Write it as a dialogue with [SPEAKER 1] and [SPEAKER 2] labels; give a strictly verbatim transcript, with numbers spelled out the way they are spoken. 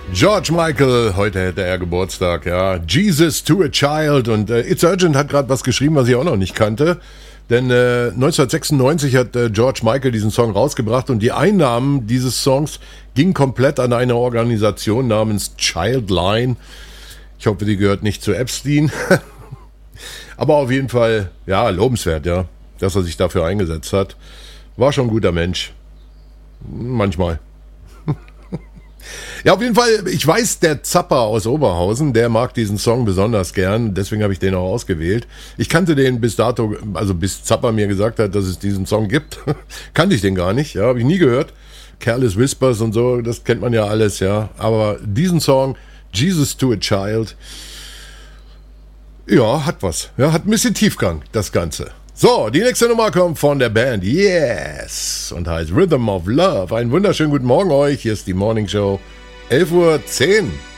[SPEAKER 1] George Michael, heute hätte er Geburtstag, ja. Jesus to a Child. Und äh, It's Urgent hat gerade was geschrieben, was ich auch noch nicht kannte. Denn äh, neunzehnhundertsechsundneunzig hat äh, George Michael diesen Song rausgebracht und die Einnahmen dieses Songs gingen komplett an eine Organisation namens Childline. Ich hoffe, die gehört nicht zu Epstein. Aber auf jeden Fall, ja, lobenswert, ja, dass er sich dafür eingesetzt hat. War schon ein guter Mensch. Manchmal. Ja, auf jeden Fall, ich weiß, der Zapper aus Oberhausen, der mag diesen Song besonders gern, deswegen habe ich den auch ausgewählt. Ich kannte den bis dato, also bis Zapper mir gesagt hat, dass es diesen Song gibt, kannte ich den gar nicht, ja, habe ich nie gehört. Careless Whispers und so, das kennt man ja alles, ja, aber diesen Song, Jesus to a Child, ja, hat was, ja, hat ein bisschen Tiefgang, das Ganze. So, die nächste Nummer kommt von der Band Yes und heißt Rhythm of Love. Einen wunderschönen guten Morgen euch. Hier ist die Morning Show, elf Uhr zehn.